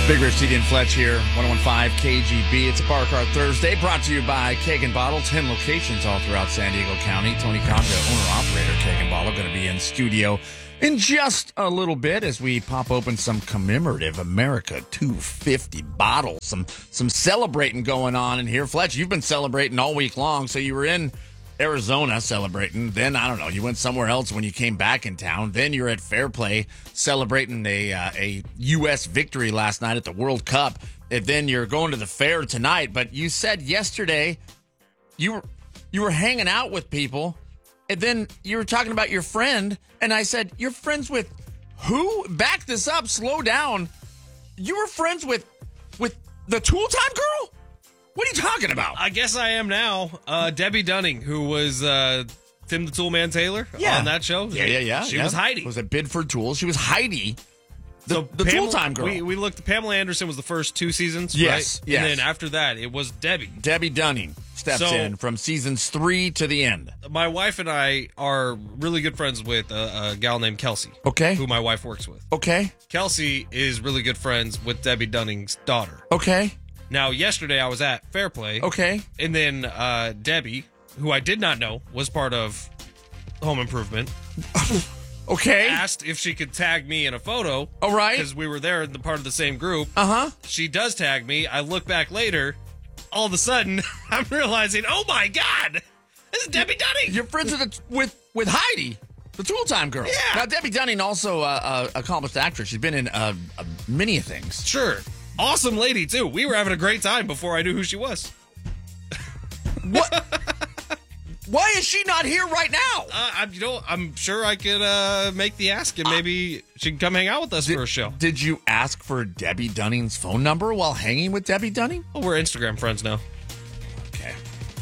Big Rich, TD and Fletch here, 101.5 KGB. It's a Bar Cart Thursday, brought to you by Keg and Bottle, 10 locations all throughout San Diego County. Tony Conda, owner-operator, Keg and Bottle, going to be in studio in just a little bit as we pop open some commemorative America 250 bottles. Some celebrating going on in here. Fletch, you've been celebrating all week long, so you were in Arizona celebrating. Then, I don't know, you went somewhere else when you came back in town. Then you're at Fair Play celebrating a U.S. victory last night at the World Cup. And then you're going to the fair tonight. But you said yesterday you were hanging out with people, and then you were talking about your friend, and I said, you're friends with who? Back this up, slow down. You were friends with the Tool Time girl? What are you talking about? I guess I am now. Debbie Dunning, who was Tim the Toolman Taylor on that show. Yeah. She was Heidi. It was a Bidford Tools. She was Heidi, the Pamela, Tool Time girl. We looked. Pamela Anderson was the first 2 seasons, yes, right? Yes. And then after that, it was Debbie. Debbie Dunning steps in from seasons 3 to the end. My wife and I are really good friends with a gal named Kelsey. Okay. Who my wife works with. Okay. Kelsey is really good friends with Debbie Dunning's daughter. Okay. Now, yesterday I was at Fair Play. Okay. And then Debbie, who I did not know was part of Home Improvement, okay, asked if she could tag me in a photo. All right. Because we were there in the part of the same group. Uh-huh. She does tag me. I look back later. All of a sudden, I'm realizing, oh my God, this is Debbie Dunning. You're friends with Heidi, the Tool Time girl. Yeah. Now, Debbie Dunning, also an accomplished actress. She's been in many things. Sure. Awesome lady, too. We were having a great time before I knew who she was. What? Why is she not here right now? I'm sure I could make the ask, and maybe she can come hang out with us for a show. Did you ask for Debbie Dunning's phone number while hanging with Debbie Dunning? Oh, we're Instagram friends now. Okay.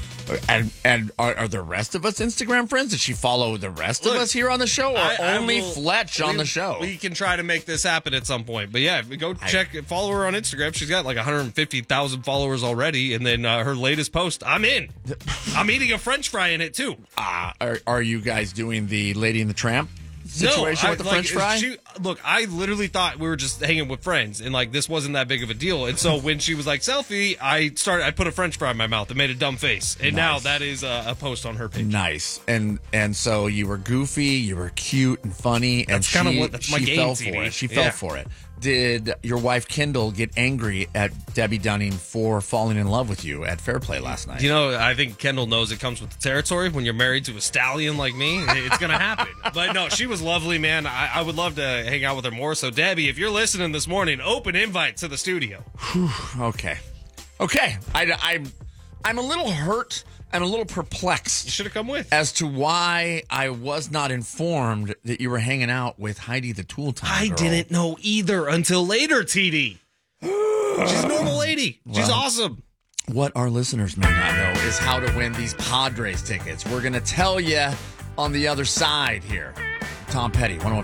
And are the rest of us Instagram friends? Did she follow the rest of us here on the show, or only Fletch on the show? We can try to make this happen at some point. But yeah, go follow her on Instagram. She's got like 150,000 followers already. And then her latest post, I'm in. I'm eating a French fry in it too. Are you guys doing the Lady and the Tramp situation with the French fry? Look, I literally thought we were just hanging with friends, and like this wasn't that big of a deal. And so when she was like selfie, I put a French fry in my mouth and made a dumb face, and now that is a post on her page. Nice. And so you were goofy, you were cute and funny, and that's kind of what that's my game. Fell for it. She fell for it. Did your wife Kendall get angry at Debbie Dunning for falling in love with you at Fair Play last night? You know, I think Kendall knows it comes with the territory. When you're married to a stallion like me, it's going to happen. But no, she was lovely, man. I would love to hang out with her more. So, Debbie, if you're listening this morning, open invite to the studio. Okay. I'm a little hurt. I'm a little perplexed. You should have come with. As to why I was not informed that you were hanging out with Heidi the Tool Time girl. I didn't know either until later, TD. She's a normal lady. She's awesome. What our listeners may not know is how to win these Padres tickets. We're going to tell you on the other side here. Tom Petty, 101.5